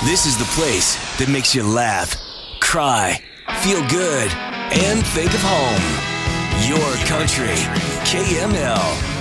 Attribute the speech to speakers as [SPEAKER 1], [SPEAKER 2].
[SPEAKER 1] This is the place that makes you laugh, cry, feel good, and think of home. Your country, KML.